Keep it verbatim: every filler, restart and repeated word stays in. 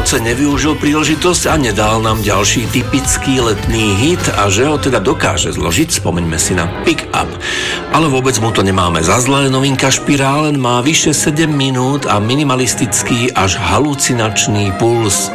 Vianoce nevyužil príležitosť a nedal nám ďalší typický letný hit a že ho teda dokáže zložiť, spomeňme si na Pick Up. Ale vôbec mu to nemáme za zlé, novinka Špirálen má vyše sedem minút a minimalistický až halucinačný puls.